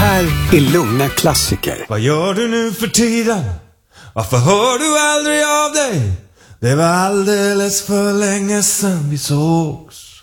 här är Lugna klassiker. Vad gör du nu för tiden? Varför hör du aldrig av dig? Det var alldeles för länge sedan vi sågs.